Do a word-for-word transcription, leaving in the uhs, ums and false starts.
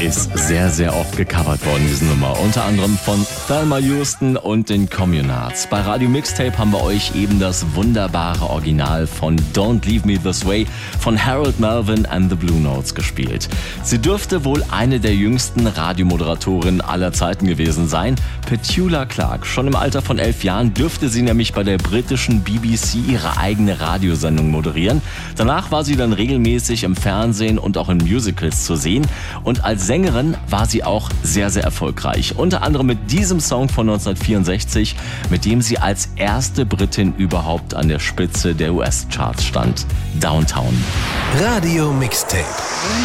Ist sehr, sehr oft gecovert worden, diese Nummer. Unter anderem von Thelma Houston und den Communards. Bei Radio Mixtape haben wir euch eben das wunderbare Original von Don't Leave Me This Way von Harold Melvin and the Blue Notes gespielt. Sie dürfte wohl eine der jüngsten Radiomoderatorinnen aller Zeiten gewesen sein. Petula Clark. Schon im Alter von elf Jahren dürfte sie nämlich bei der britischen B B C ihre eigene Radiosendung moderieren. Danach war sie dann regelmäßig im Fernsehen und auch in Musicals zu sehen. Und als Sängerin war sie auch sehr, sehr erfolgreich. Unter anderem mit diesem Song von neunzehnhundertvierundsechzig, mit dem sie als erste Britin überhaupt an der Spitze der U S-Charts stand. Downtown. Radio Mixtape.